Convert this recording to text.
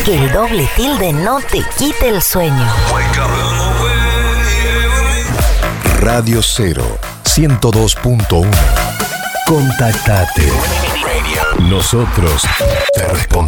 Que el doble tilde no te quite el sueño. Radio 0, 102.1. Contactate. Nosotros te respondemos.